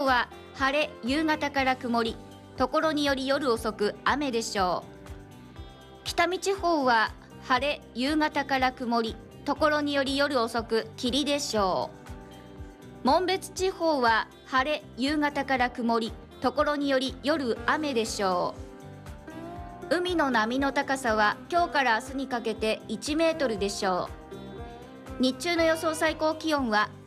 は晴れ、夕方から曇り、ところにより夜遅く雨でしょう。北見地方は晴れ、夕方から曇り、ところにより夜遅く霧でしょう。紋別地方は晴れ、夕方から曇り、ところにより夜雨でしょう。海の波の高さは今日から明日にかけて1メートルでしょう。日中の予想最高気温は